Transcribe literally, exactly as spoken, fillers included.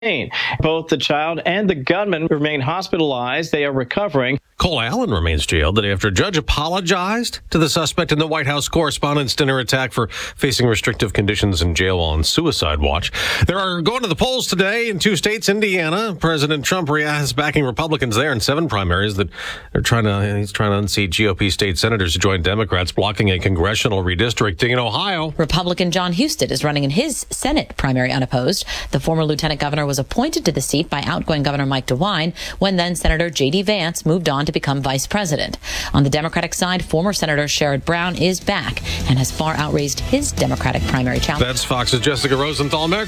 Both the child and the gunman remain hospitalized. They are recovering. Cole Allen remains jailed today after a judge apologized to the suspect in the White House Correspondents' Dinner attack for facing restrictive conditions in jail while on suicide watch. There are going to the polls today in two states, Indiana. President Trump is backing Republicans there in seven primaries that they're trying to, he's trying to unseat G O P state senators to join Democrats, blocking a congressional redistricting in Ohio. Republican John Husted is running in his Senate primary unopposed. The former lieutenant governor was appointed to the seat by outgoing Governor Mike DeWine when then Senator J D Vance moved on to become vice president. On the Democratic side, former Senator Sherrod Brown is back and has far outraised his Democratic primary challenge. That's Fox's Jessica Rosenthal. American